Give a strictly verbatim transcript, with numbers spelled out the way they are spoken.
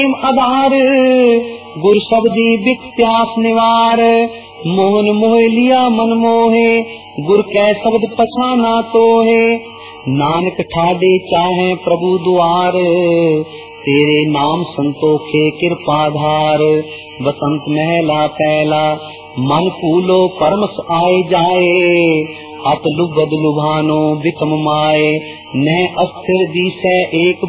आधार गुर शब्दी बिक प्यास निवार मोहन मोह लिया मन मोहे गुर कै शब्द पछाना तो है नानक ठाडे चाहे प्रभु द्वार तेरे नाम संतोखे कृपाधार बसंत महला पहला मन फूलो परमस आए जाए अत लुबद लुभानो बिकम माए न अस्थिर दिशे एक